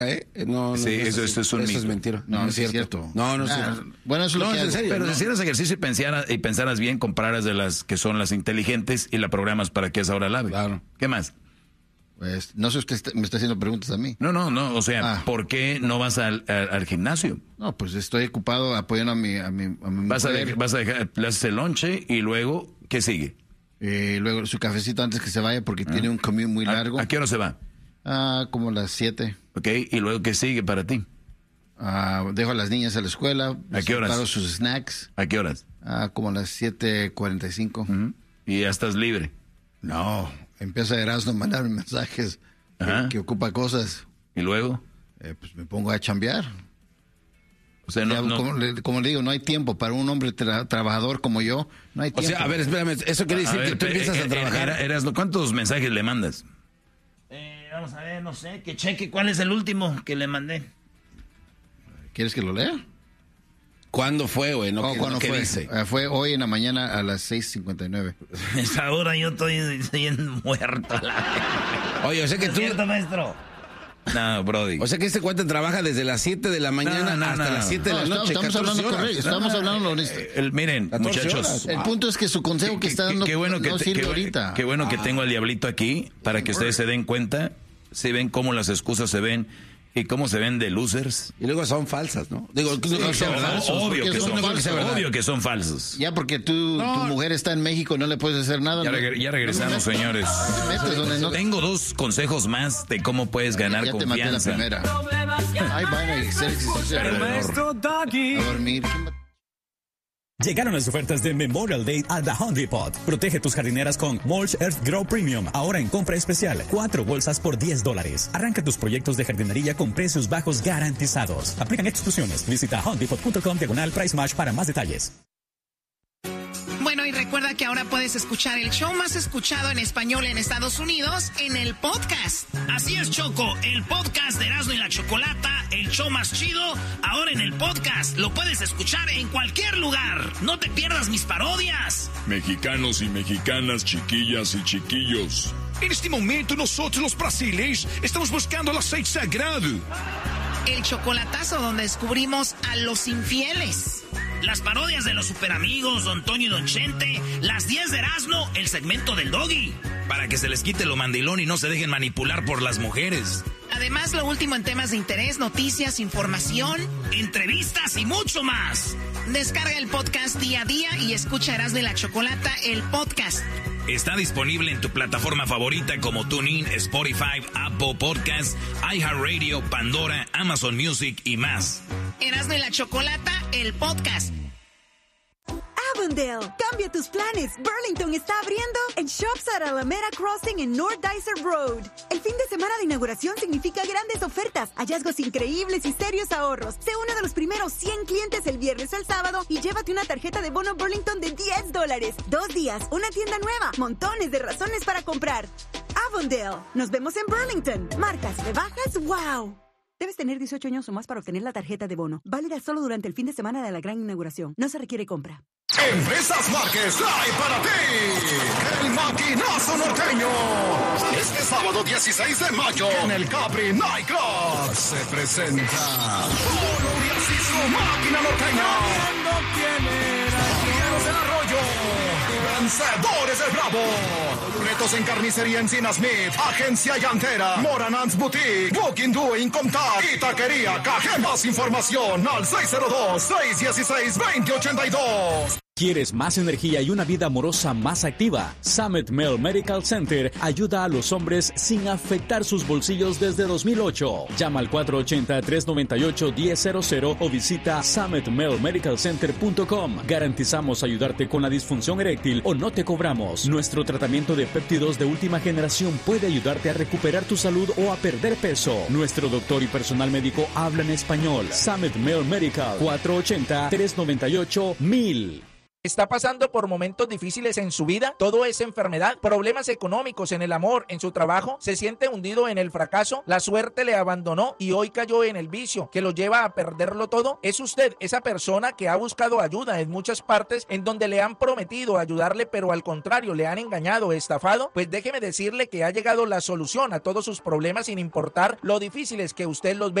No, sí, eso es un mito. Eso es mentira. No es cierto. No, no es cierto. Bueno, eso es lo que en serio. Pero ¿no? si hicieras ejercicio y pensaras bien, compraras de las que son las inteligentes y la programas para que esa hora lave. Claro. ¿Qué más? Pues, no sé, usted me está haciendo preguntas a mí. No, o sea, ¿por qué no vas al gimnasio? No, pues estoy ocupado apoyando a mi Vas a mujer. dejar, le haces el lonche y luego, ¿qué sigue? Luego su cafecito antes que se vaya porque tiene un commute muy largo. ¿A qué hora se va? Como las 7. Ok, y luego, ¿qué sigue para ti? Dejo a las niñas a la escuela. ¿A qué horas? Preparo sus snacks. ¿A qué horas? Como las 7:45. Y ya estás libre. No, empieza Erasmo a mandarme mensajes que ocupa cosas. ¿Y luego? Pues me pongo a chambear. O sea, como le digo, no hay tiempo para un hombre trabajador como yo. No hay tiempo. O sea, a ver, espérame, eso quiere decir que tú empiezas a trabajar. ¿Cuántos mensajes le mandas? Vamos a ver, no sé, que cheque cuál es el último que le mandé. ¿Quieres que lo lea? ¿Cuándo fue, güey? ¿Cuándo ¿qué fue? dice? Fue hoy en la mañana a las 6:59. Esa hora yo estoy muerto. Oye, o sea que ¿Es tú... cierto, maestro? No, Brody. O sea que este cuate trabaja desde las 7 de la mañana hasta las 7 de la noche. Estamos hablando correcto. Estamos hablando honesto. Miren, 14 muchachos. horas. El punto es que su consejo que está dando no sirve ahorita. Qué bueno que tengo al diablito aquí para que ustedes se den cuenta. Se ven cómo las excusas se ven y cómo se ven de losers. Y luego son falsas, ¿no? Digo, obvio que son falsos. Ya porque tu mujer está en México no le puedes hacer nada. Ya regresamos, señores. Tengo 2 consejos más de cómo puedes ganar ya confianza. Te maté la primera. Ay, van a ser Maestro Doggy. a dormir. Llegaron las ofertas de Memorial Day a The Home Depot. Protege tus jardineras con Mulch Earth Grow Premium. Ahora en compra especial. 4 bolsas por $10. Arranca tus proyectos de jardinería con precios bajos garantizados. Aplican exclusiones. Visita homedepot.com/Price Match para más detalles. Bueno, y recuerda que ahora puedes escuchar el show más escuchado en español en Estados Unidos en el podcast. Así es, Choco, el podcast de Erasmo y la Chocolata, el show más chido, ahora en el podcast. Lo puedes escuchar en cualquier lugar. No te pierdas mis parodias. Mexicanos y mexicanas, chiquillas y chiquillos. En este momento nosotros los brasileños estamos buscando el aceite sagrado. El chocolatazo donde descubrimos a los infieles. Las parodias de los superamigos, Don Toño y Don Chente, las 10 de Erasmo, el segmento del Doggy. Para que se les quite lo mandilón y no se dejen manipular por las mujeres. Además, lo último en temas de interés, noticias, información, entrevistas y mucho más. Descarga el podcast día a día y escucha Erasmo y la Chocolata, el podcast. Está disponible en tu plataforma favorita como TuneIn, Spotify, Apple Podcasts, iHeartRadio, Pandora, Amazon Music y más. Erasmo y la Chocolata, el podcast. Avondale, cambia tus planes. Burlington está abriendo en Shops at Alameda Crossing en North Dicer Road. El fin de semana de inauguración significa grandes ofertas, hallazgos increíbles y serios ahorros. Sé uno de los primeros 100 clientes el viernes al sábado y llévate una tarjeta de bono Burlington de $10. 2 días, una tienda nueva, montones de razones para comprar. Avondale, nos vemos en Burlington. Marcas, rebajas, wow. Debes tener 18 años o más para obtener la tarjeta de bono. Válida solo durante el fin de semana de la gran inauguración. No se requiere compra. Empresas Márquez trae para ti el Maquinazo Norteño. Este sábado 16 de mayo en el Capri Nightclub se presenta Polo y su Máquina Norteña. Vaqueros del Arroyo, Vencedores del Bravo, Retos en Carnicería Encina Smith, Agencia Llantera, Moranans Boutique, Booking Do Incomtar y Taquería Cajé. Más información al 602-616-2082. ¿Quieres más energía y una vida amorosa más activa? Summit Male Medical Center ayuda a los hombres sin afectar sus bolsillos desde 2008. Llama al 480-398-1000 o visita summitmalemedicalcenter.com. Garantizamos ayudarte con la disfunción eréctil o no te cobramos. Nuestro tratamiento de péptidos de última generación puede ayudarte a recuperar tu salud o a perder peso. Nuestro doctor y personal médico hablan español. Summit Male Medical, 480-398-1000. ¿Está pasando por momentos difíciles en su vida? ¿Todo es enfermedad? ¿Problemas económicos en el amor, en su trabajo? ¿Se siente hundido en el fracaso? ¿La suerte le abandonó y hoy cayó en el vicio que lo lleva a perderlo todo? ¿Es usted esa persona que ha buscado ayuda en muchas partes en donde le han prometido ayudarle, pero al contrario le han engañado, estafado? Pues déjeme decirle que ha llegado la solución a todos sus problemas sin importar lo difíciles que usted los ve.